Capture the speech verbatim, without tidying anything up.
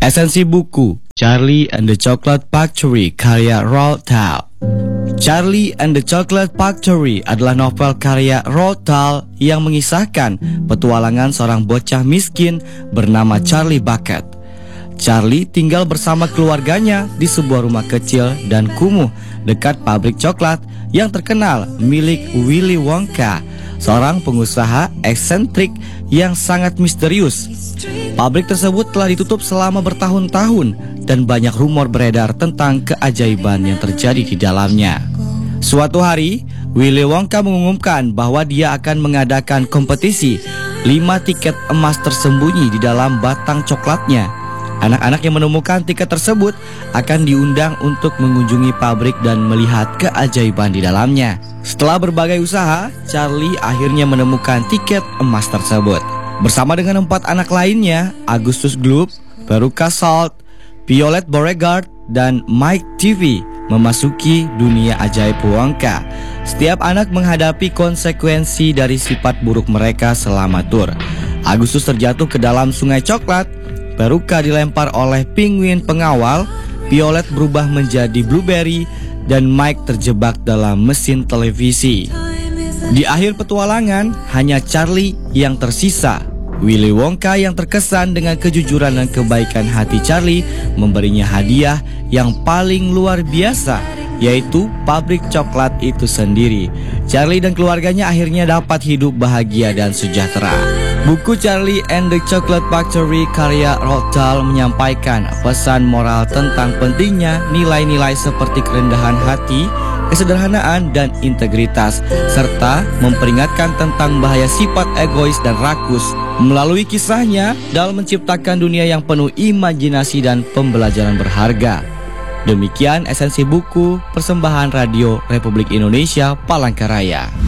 Esensi buku Charlie and the Chocolate Factory karya Roald Dahl. Charlie and the Chocolate Factory adalah novel karya Roald Dahl yang mengisahkan petualangan seorang bocah miskin bernama Charlie Bucket. Charlie tinggal bersama keluarganya di sebuah rumah kecil dan kumuh dekat pabrik coklat yang terkenal milik Willy Wonka, seorang pengusaha eksentrik yang sangat misterius. Pabrik tersebut telah ditutup selama bertahun-tahun dan banyak rumor beredar tentang keajaiban yang terjadi di dalamnya. Suatu hari, Willy Wonka mengumumkan bahwa dia akan mengadakan kompetisi lima tiket emas tersembunyi di dalam batang coklatnya. Anak-anak yang menemukan tiket tersebut akan diundang untuk mengunjungi pabrik dan melihat keajaiban di dalamnya. Setelah berbagai usaha, Charlie akhirnya menemukan tiket emas tersebut. Bersama dengan empat anak lainnya, Augustus Gloop, Veruca Salt, Violet Beauregarde, dan Mike Teavee memasuki dunia ajaib Wonka. Setiap anak menghadapi konsekuensi dari sifat buruk mereka selama tur. Augustus terjatuh ke dalam sungai coklat, Veruca dilempar oleh penguin pengawal, Violet berubah menjadi blueberry, dan Mike terjebak dalam mesin televisi. Di akhir petualangan, hanya Charlie yang tersisa. Willy Wonka yang terkesan dengan kejujuran dan kebaikan hati Charlie memberinya hadiah yang paling luar biasa, yaitu pabrik coklat itu sendiri. Charlie dan keluarganya akhirnya dapat hidup bahagia dan sejahtera. Buku Charlie and the Chocolate Factory karya Roald Dahl menyampaikan pesan moral tentang pentingnya nilai-nilai seperti kerendahan hati, kesederhanaan, dan integritas, serta memperingatkan tentang bahaya sifat egois dan rakus. Melalui kisahnya, Dahl menciptakan dunia yang penuh imajinasi dan pembelajaran berharga. Demikian esensi buku persembahan Radio Republik Indonesia Palangkaraya.